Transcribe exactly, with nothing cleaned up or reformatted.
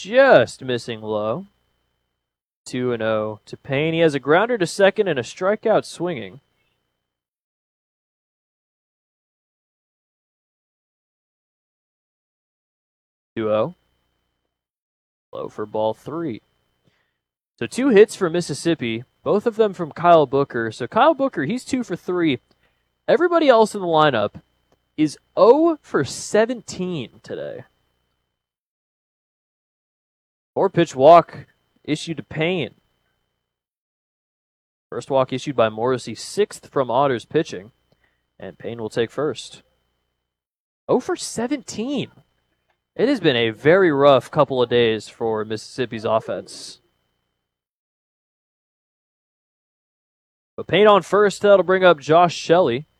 just missing low. two and oh to Payne. He has a grounder to second and a strikeout swinging. two oh. Low for ball three. So two hits for Mississippi, both of them from Kyle Booker. So Kyle Booker, he's two for three. Everybody else in the lineup is oh for seventeen today. Four pitch walk issued to Payne. First walk issued by Morrissey, sixth from Otters pitching, and Payne will take first. oh for seventeen. It has been a very rough couple of days for Mississippi's offense. But Payne on first, that'll bring up Josh Shelley.